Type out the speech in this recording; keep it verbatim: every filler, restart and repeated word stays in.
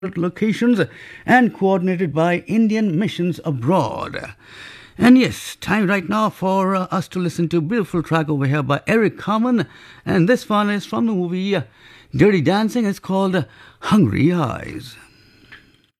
locations and coordinated by Indian missions abroad. And yes, time right now for uh, us to listen to a beautiful track over here by Eric Carmen. And this one is from the movie uh, Dirty Dancing. It's called uh, Hungry Eyes.